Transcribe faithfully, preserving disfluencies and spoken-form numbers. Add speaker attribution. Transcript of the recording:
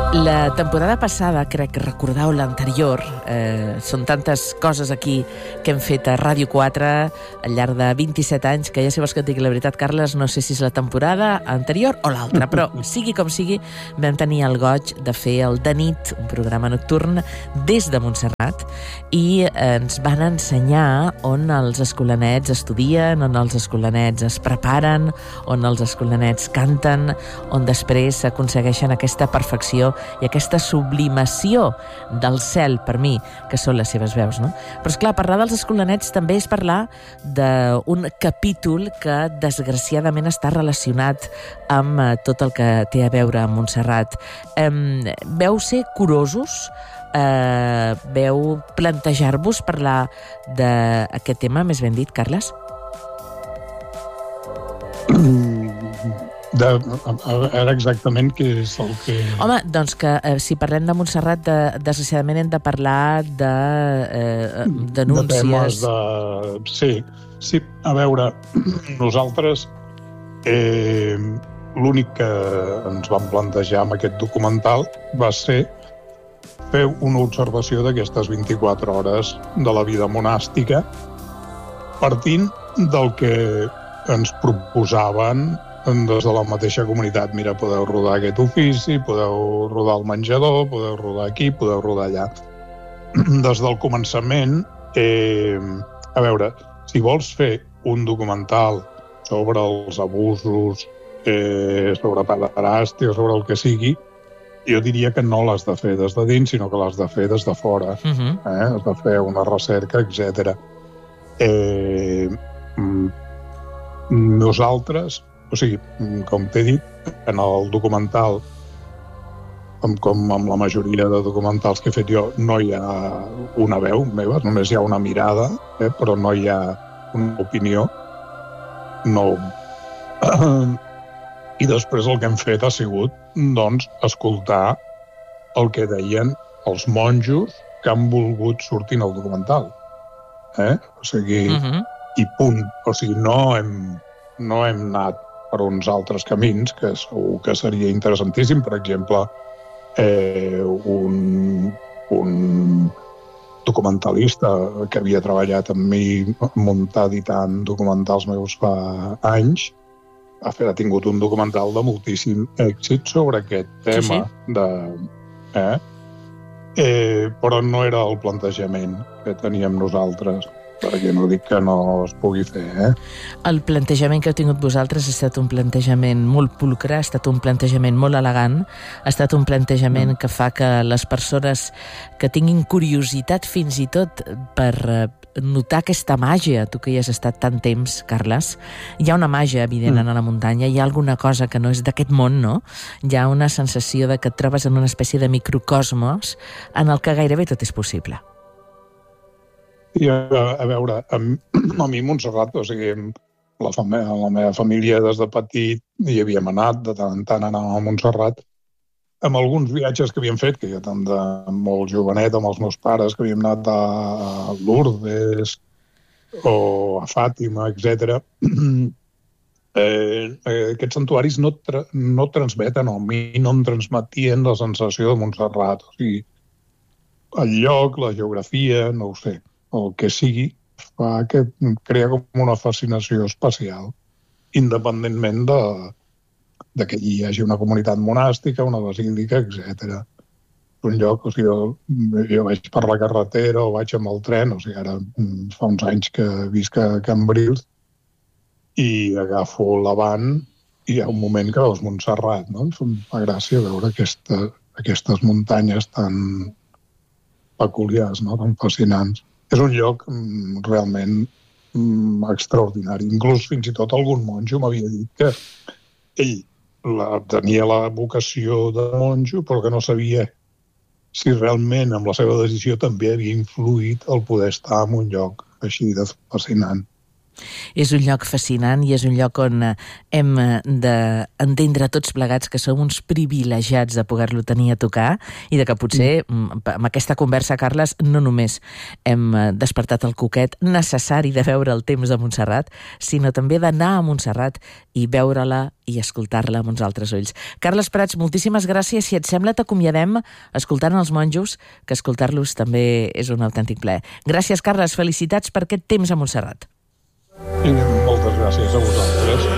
Speaker 1: La temporada passada, crec que recordeu l'anterior, eh, són tantes coses aquí que hem fet a Ràdio quatre al llarg de vint-i-set anys, que ja si vols que et digui la veritat, Carles, no sé si és la temporada anterior o l'altra, però sigui com sigui, vam tenir el goig de fer el De nit, un programa nocturn, des de Montserrat, i ens van ensenyar on els escolanets estudien, on els escolanets es preparen, on els escolanets canten, on després aconsegueixen aquesta perfecció i aquesta sublimació del cel, per mi, que són les seves veus, no? Però, esclar, parlar dels escolanets també és parlar d'un capítol que, desgraciadament, està relacionat amb tot el que té a veure amb Montserrat. Eh, veu ser curosos? Eh, veu plantejar-vos parlar d'aquest tema, més ben dit, Carles?
Speaker 2: De, ara exactament què és el que...
Speaker 1: Home, doncs que eh, si parlem de Montserrat, de, desgraciadament hem de parlar de eh, denúncies...
Speaker 2: De temes de... Sí, sí, a veure, nosaltres eh, l'únic que ens vam plantejar amb aquest documental va ser fer una observació d'aquestes vint-i-quatre hores de la vida monàstica partint del que ens proposaven des de la mateixa comunitat. Mira, podeu rodar aquest ofici, podeu rodar el menjador, podeu rodar aquí, podeu rodar allà. Des del començament, eh, a veure, si vols fer un documental sobre els abusos, eh, sobre pederàstia, sobre el que sigui, jo diria que no l'has de fer des de dins, sinó que l'has de fer des de fora. Uh-huh. eh? Has de fer una recerca, etcètera. Eh, nosaltres, o sigui, com t'he dit, en el documental, com, com amb la majoria de documentals que he fet jo, no hi ha una veu meva, només hi ha una mirada, eh, però no hi ha una opinió. No. I després el que hem fet ha sigut, doncs, escoltar el que deien els monjos que han volgut sortir en el documental. Eh? O sigui, uh-huh. i punt. O sigui, no hem, no hem anat per uns altres camins, que segur que seria interessantíssim. Per exemple, eh, un, un documentalista que havia treballat amb mi, muntar editant documentals meus fa anys, ha, fet, ha tingut un documental de moltíssim èxit sobre aquest tema. Sí, sí. De, eh? Eh, però no era el plantejament que teníem nosaltres, perquè no dic que no es pugui fer, eh?
Speaker 1: El plantejament que heu tingut vosaltres ha estat un plantejament molt pulcre, ha estat un plantejament molt elegant, ha estat un plantejament mm. que fa que les persones que tinguin curiositat fins i tot per notar aquesta màgia, tu que hi has estat tant temps, Carles, hi ha una màgia evident mm. a la muntanya, hi ha alguna cosa que no és d'aquest món, no? Hi ha una sensació de que et trobes en una espècie de microcosmos en el que gairebé tot és possible.
Speaker 2: I a, a veure, a, a mi Montserrat, o sigui, la, fam la meva família des de petit hi havíem anat, de tant en tant anàvem a Montserrat, amb alguns viatges que havíem fet, que ja tant de molt jovenet, amb els meus pares, que havíem anat a Lourdes o a Fàtima, etcètera. Eh, aquests santuaris no, tra no transmeten, o a mi no em transmetien la sensació de Montserrat. O sigui, el lloc, la geografia, no ho sé, el que sigui, fa que crea com una fascinació especial, independentment de, de que hi hagi una comunitat monàstica, una basílica, etcètera. Un lloc, o sigui, jo, jo vaig per la carretera o vaig amb el tren, o sigui, ara fa uns anys que visc a Cambrils, i agafo l'avant i hi ha un moment que veus Montserrat, no? Em fa gràcia veure aquesta, aquestes muntanyes tan peculiars, no? Tan fascinants. És un lloc mm, realment mm, extraordinari. Inclús fins i tot algun monjo m'havia dit que ell la, tenia la vocació de monjo, però que no sabia si realment amb la seva decisió també havia influït el poder estar en un lloc així de fascinant.
Speaker 1: És un lloc fascinant i és un lloc on hem d'entendre tots plegats que som uns privilegiats de poder-lo tenir a tocar i de que potser mm. amb aquesta conversa, Carles, no només hem despertat el coquet necessari de veure el temps de Montserrat, sinó també d'anar a Montserrat i veure-la i escoltar-la amb uns altres ulls. Carles Prats, moltíssimes gràcies. Si et sembla, t'acomiadem escoltant els monjos, que escoltar-los també és un autèntic plaer. Gràcies, Carles. Felicitats per aquest temps a Montserrat.
Speaker 2: I moltes gràcies a vosaltres.